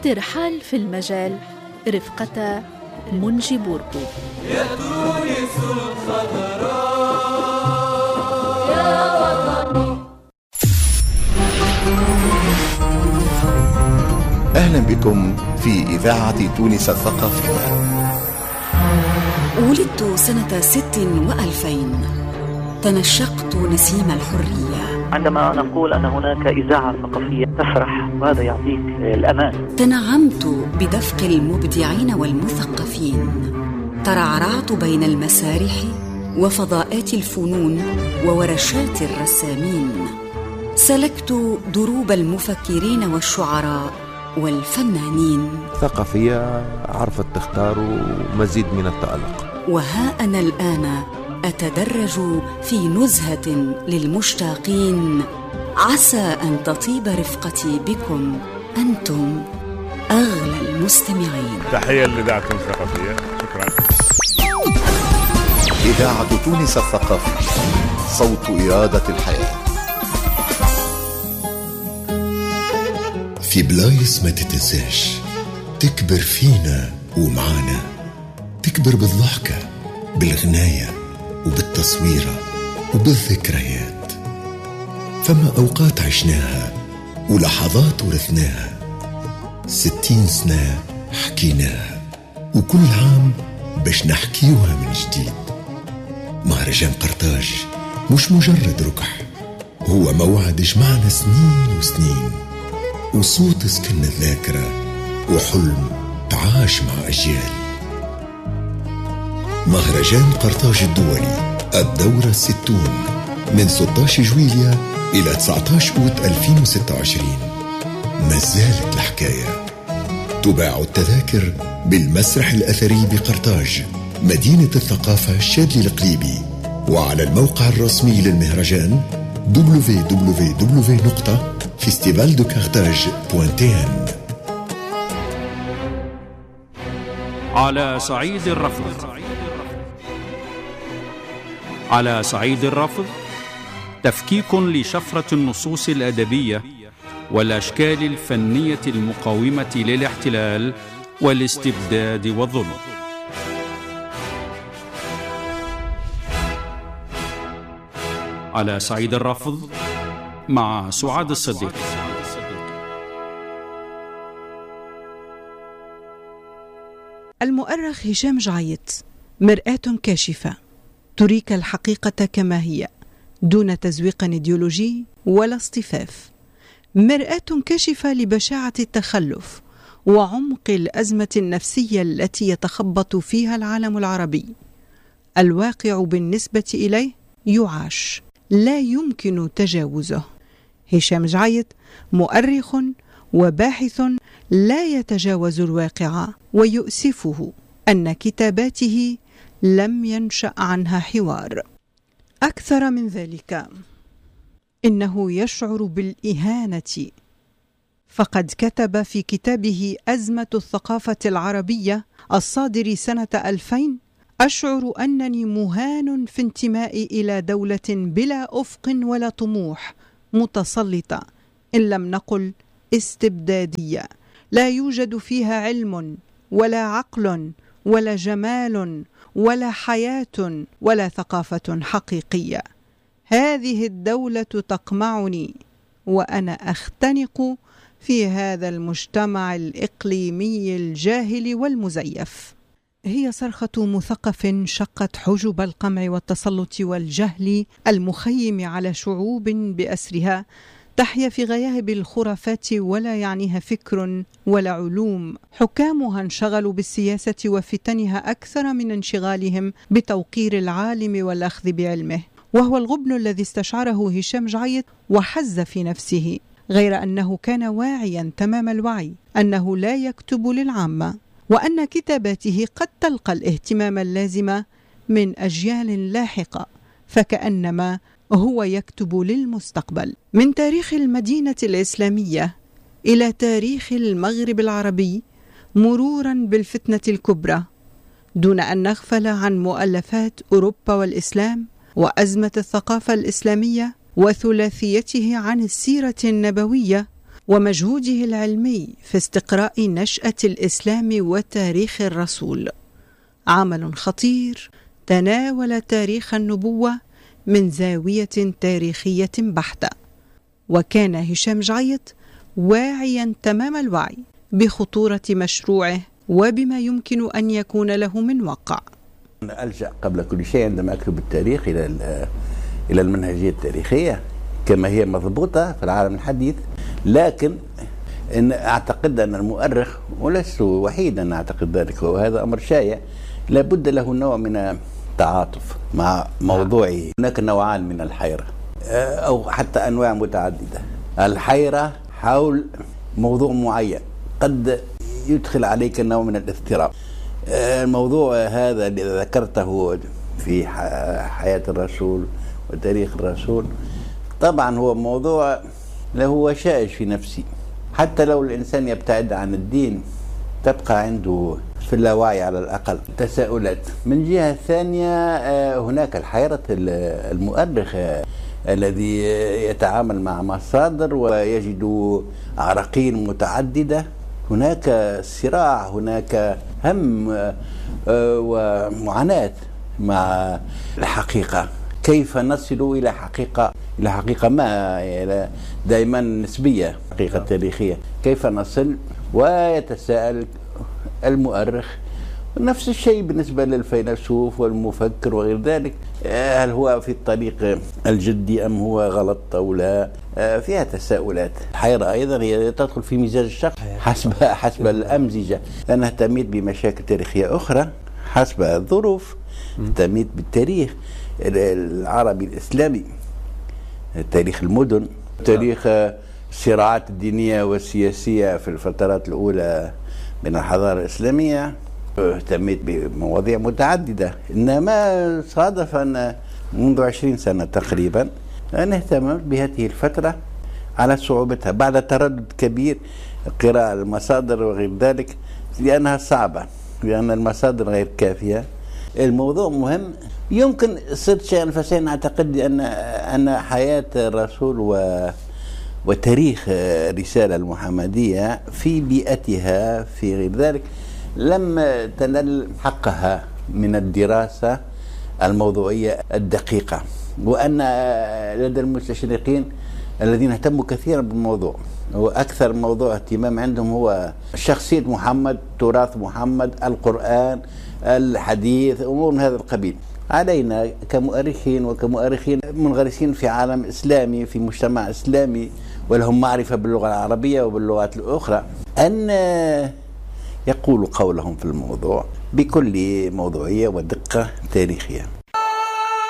ترحال في المجال رفقة منجي بوركو. يا تونس الخضراء يا وطني. أهلا بكم في إذاعة تونس الثقافية. ولدت سنة 2000 تنشقت نسيم الحرية. عندما نقول أن هناك إذاعة ثقافية تفرح وهذا يعطيك الأمان. تنعمت بدفق المبدعين والمثقفين، ترعرعت بين المسارح وفضاءات الفنون وورشات الرسامين، سلكت دروب المفكرين والشعراء والفنانين. ثقافية عرفت تختار مزيد من التألق. وها أنا الآن أتدرج في نزهة للمشتاقين، عسى أن تطيب رفقتي بكم أنتم أغلى المستمعين. تحية لإذاعة تونس الثقافية. شكرا. إذاعة تونس الثقافية، صوت إرادة الحياة. في بلايص ما تتنساش تكبر فينا ومعانا، تكبر بالضحكة بالغناية وبالتصويرة وبالذكريات. فما أوقات عشناها ولحظات ورثناها، 60 سنة حكيناها، وكل عام باش نحكيوها من جديد. مهرجان قرطاج مش مجرد ركح، هو موعد جمعنا سنين وسنين، وصوت سكن الذاكرة وحلم تعاش مع أجيال. مهرجان قرطاج الدولي الدورة 60 من 16 جويلية إلى 19 أوت 2026. ما زالت الحكاية. تباع التذاكر بالمسرح الأثري بقرطاج مدينة الثقافة الشاذلي القليبي، وعلى الموقع الرسمي للمهرجان www.festivaldecarthage.tn. على صعيد الرفض تفكيك لشفرة النصوص الأدبية والأشكال الفنية المقاومة للاحتلال والاستبداد والظلم. على صعيد الرفض مع سعاد الصديق. المؤرخ هشام جعيط. مرآة كاشفة تريك الحقيقة كما هي دون تزويق إيديولوجي ولا اصطفاف. مرآة كاشفة لبشاعة التخلف وعمق الأزمة النفسية التي يتخبط فيها العالم العربي. الواقع بالنسبة إليه يعاش، لا يمكن تجاوزه. هشام جعيط مؤرخ وباحث لا يتجاوز الواقع، ويؤسفه أن كتاباته لم ينشأ عنها حوار. أكثر من ذلك، إنه يشعر بالإهانة، فقد كتب في كتابه أزمة الثقافة العربية الصادر سنة 2000: أشعر أنني مهان في انتمائي إلى دولة بلا أفق ولا طموح، متسلطة إن لم نقل استبدادية، لا يوجد فيها علم ولا عقل ولا جمال ولا حياة ولا ثقافة حقيقية. هذه الدولة تقمعني وأنا أختنق في هذا المجتمع الإقليمي الجاهل والمزيف. هي صرخة مثقف شقت حجب القمع والتسلط والجهل المخيم على شعوب بأسرها تحيا في غياهب الخرافات ولا يعنيها فكر ولا علوم. حكامها انشغلوا بالسياسة وفتنها أكثر من انشغالهم بتوقير العالم والأخذ بعلمه، وهو الغبن الذي استشعره هشام جعيط وحز في نفسه، غير أنه كان واعيا تمام الوعي أنه لا يكتب للعامة، وأن كتاباته قد تلقى الاهتمام اللازم من أجيال لاحقة، فكأنما هو يكتب للمستقبل. من تاريخ المدينة الإسلامية إلى تاريخ المغرب العربي، مرورا بالفتنة الكبرى، دون أن نغفل عن مؤلفات أوروبا والإسلام وأزمة الثقافة الإسلامية وثلاثيته عن السيرة النبوية ومجهوده العلمي في استقراء نشأة الإسلام وتاريخ الرسول، عمل خطير تناول تاريخ النبوة من زاوية تاريخية بحتة. وكان هشام جعيط واعيا تمام الوعي بخطورة مشروعه وبما يمكن أن يكون له من وقع. ألجأ قبل كل شيء عندما أكتب التاريخ إلى المنهجية التاريخية كما هي مضبوطة في العالم الحديث، لكن إن أعتقد أن المؤرخ، ولست وحيدا أعتقد ذلك وهذا أمر شائع، لابد له نوع من التعاطف مع موضوعه. هناك نوعان من الحيرة أو حتى أنواع متعددة. الحيرة حول موضوع معين قد يدخل عليك نوع من الاضطراب. الموضوع هذا اللي ذكرته في حياة الرسول وتاريخ الرسول طبعا هو موضوع له شائج في نفسي، حتى لو الإنسان يبتعد عن الدين تبقى عنده في اللاوعي على الأقل تساؤلات. من جهة ثانية هناك الحيرة المؤرخ الذي يتعامل مع مصادر ويجد عراقيل متعددة. هناك صراع، هناك هم ومعاناة مع الحقيقة. كيف نصل إلى حقيقة ما دائما نسبية، حقيقة تاريخية، كيف نصل؟ ويتساءل المؤرخ. نفس الشيء بالنسبة للفيلسوف والمفكر وغير ذلك، هل هو في الطريق الجدي أم هو غلط أو لا؟ فيها تساؤلات. الحيرة أيضا هي تدخل في مزاج الشخص حسب الأمزجة. أنا اهتميت بمشاكل تاريخية أخرى حسب الظروف، اهتميت بالتاريخ العربي الإسلامي، تاريخ المدن، تاريخ الصراعات الدينية والسياسية في الفترات الأولى من الحضارة الإسلامية. اهتميت بمواضيع متعددة، إنما صادف أن منذ 20 سنة تقريبا أنا اهتممت بهذه الفترة على صعوبتها بعد تردد كبير، قراءة المصادر وغير ذلك، لأنها صعبة، لأن المصادر غير كافية. الموضوع مهم. يمكن صرت شيئا فشيئا أعتقد أن حياة الرسول وتاريخ الرسالة المحمدية في بيئتها في غير ذلك لم تنل حقها من الدراسة الموضوعية الدقيقة، وأن لدى المستشرقين الذين اهتموا كثيرا بالموضوع وأكثر موضوع اهتمام عندهم هو شخصية محمد، تراث محمد، القرآن، الحديث، أمور من هذا القبيل. علينا كمؤرخين منغرسين في عالم إسلامي، في مجتمع إسلامي ولهم معرفة باللغة العربية وباللغات الأخرى، أن يقولوا قولهم في الموضوع بكل موضوعية ودقة تاريخية.